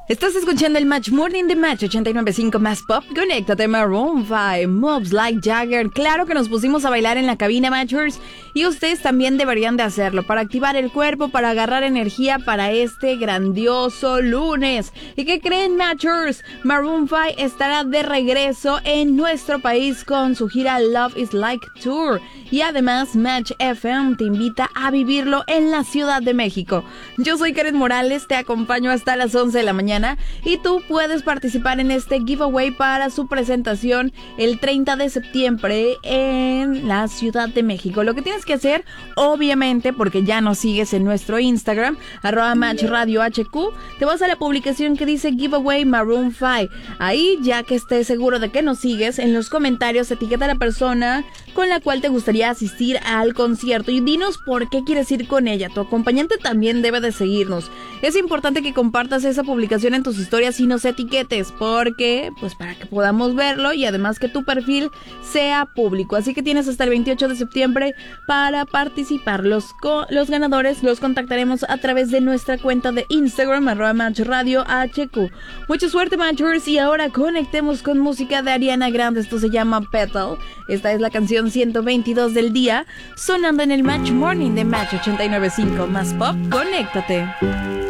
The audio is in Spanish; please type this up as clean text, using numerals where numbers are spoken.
Estás escuchando el Match Morning de Match 89.5 más pop. Conéctate, Maroon 5, Moves Like Jagger. Claro que nos pusimos a bailar en la cabina, Matchers, y ustedes también deberían de hacerlo para activar el cuerpo, para agarrar energía para este grandioso lunes. ¿Y qué creen, Matchers? Maroon 5 estará de regreso en nuestro país con su gira Love is Like Tour. Y además, Match FM te invita a vivirlo en la Ciudad de México. Yo soy Karen Morales, te acompaño hasta las 11 de la mañana. Y tú puedes participar en este giveaway para su presentación el 30 de septiembre en la Ciudad de México. Lo que tienes que hacer, obviamente, porque ya nos sigues en nuestro Instagram, @MatchRadioHQ, te vas a la publicación que dice Giveaway Maroon 5. Ahí, ya que estés seguro de que nos sigues, en los comentarios etiqueta a la persona con la cual te gustaría asistir al concierto y dinos por qué quieres ir con ella. Tu acompañante también debe de seguirnos. Es importante que compartas esa publicación en tus historias y nos etiquetes, porque pues para que podamos verlo y además que tu perfil sea público. Así que tienes hasta el 28 de septiembre para participar. Los ganadores los contactaremos a través de nuestra cuenta de Instagram @MatchRadioHQ. Mucha suerte, Matchers, y ahora conectemos con música de Ariana Grande. Esto se llama Petal. Esta es la canción 122 del día, sonando en el Match Morning de Match 89.5 más pop. Conéctate.